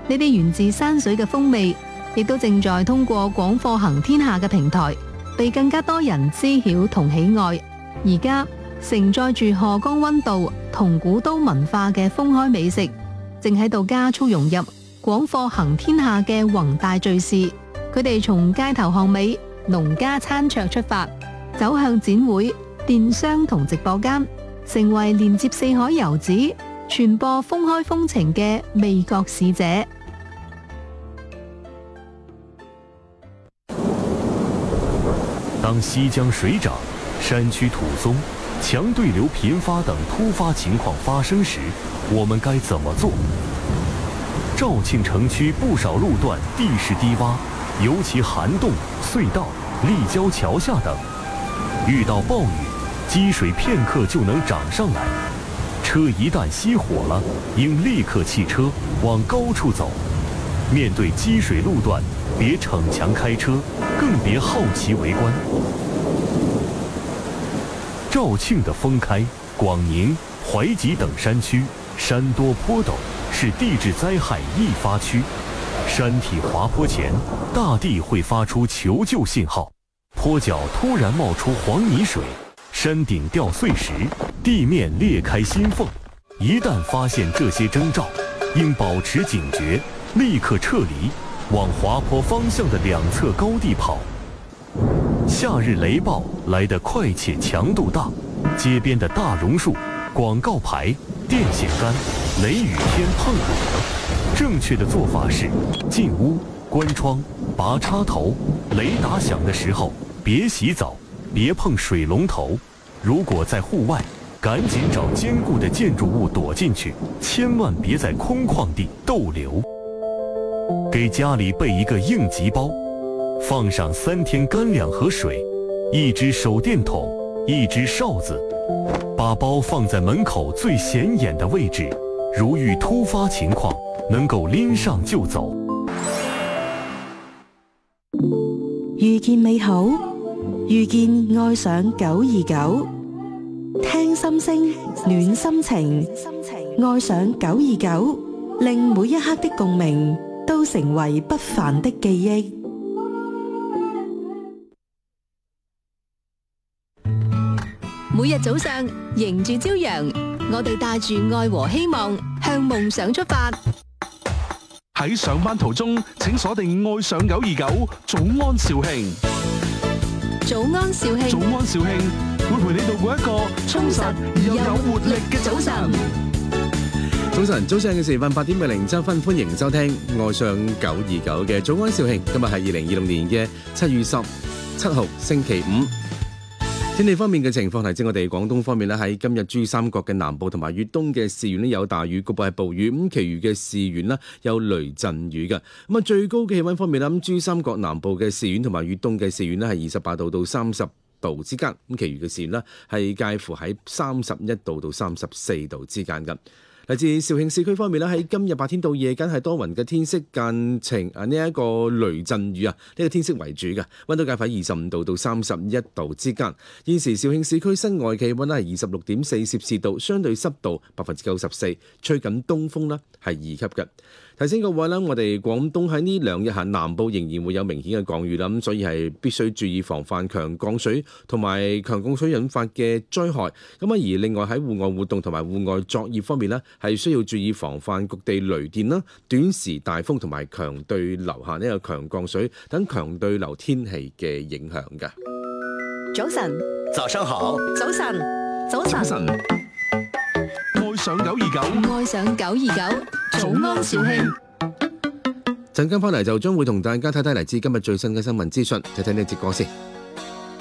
呢啲源自山水嘅風味，亦都正在通過廣貨行天下嘅平台，被更加多人知曉同喜愛。而家承載住賀江溫度同古都文化嘅封開美食，正喺度加速融入廣貨行天下嘅宏大敘事。佢哋從街頭巷尾、農家餐桌出發，走向展會、電商同直播間，成為連接四海遊子、傳播封開風情嘅味覺使者。 當西江水漲、山區土鬆、強對流頻發等突發情況發生時，我們該怎麼做？肇慶城區不少路段地勢低洼，尤其涵洞、隧道、立交橋下等，遇到暴雨，積水片刻就能漲上來。車一旦熄火了，應立刻棄車，往高處走。面對積水路段，別逞強開車，更別好奇圍觀。肇慶的封開、廣寧、懷集等山區，山多坡陡，是地質災害易發區。山體滑坡前，大地會發出求救信號，坡腳突然冒出黃泥水，山頂掉碎石，地面裂開心縫。一旦發現這些徵兆，應保持警覺，立刻撤離，往滑坡方向的兩側高地跑。夏日雷暴來得快且強度大，街邊的大榕樹、廣告牌、電線桿、雷雨天碰不得。正確的做法是進屋、關窗、拔插頭。雷打響的時候，別洗澡，別碰水龍頭。如果在戶外，趕緊找堅固的建築物躲進去，千萬別在空曠地逗留。給家裡備一個應急包，放上3天乾糧和水，一隻手電筒，一隻哨子，把包放在門口最顯眼的位置，如遇突發情況，能夠拎上就走。 遇見美好，遇見愛上929，聽心聲，暖心情，愛上929，令每一刻的共鳴都成為不凡的記憶。 每日早上迎住朝陽，我哋帶住愛和希望向夢想出發。 喺上班途中，請鎖定愛上929早安兆慶。 早安兆慶， 早安兆慶會陪你度過一個充實而又有活力嘅早晨。 早上嘅時分8點07分，歡迎收聽愛上929嘅早安兆慶。今日係2026年嘅7月17號星期五。天氣方面嘅情況，提醒我哋廣東方面咧，喺今日珠三角嘅南部同埋粵東嘅市縣咧有大雨，局部係暴雨，咁其餘嘅市縣咧有雷陣雨嘅。咁啊，最高嘅氣溫方面咧，咁珠三角南部嘅市縣同埋粵東嘅市縣咧係28度到30度之間，咁其餘嘅市縣咧係介乎喺31度到34度之間嘅。嚟自肇慶市區方面咧，喺今日白天到夜間係多雲嘅天色，間晴呢一個雷陣雨呢個天色為主嘅，溫度介乎喺25度到31度之間。現時肇慶市區室外氣溫係26.4攝氏度，相對濕度94%，吹緊東風啦，係2級嘅。提醒各位啦，我哋廣東喺呢2日下南部仍然會有明顯嘅降雨啦，咁所以係必須注意防範強降水同埋強降水引發嘅災害。咁而另外喺戶外活動同埋戶外作業方面呢，係需要注意防範局地雷電啦、短時大風同埋強對流下呢個強降水等強對流天氣嘅影響嘅。 早晨， 早上好， 早晨，早晨， 早晨，愛上929， 愛上929，早安兆慶。 陣間翻嚟就將會同大家睇睇嚟自今日最新嘅新聞資訊，睇睇呢節歌先。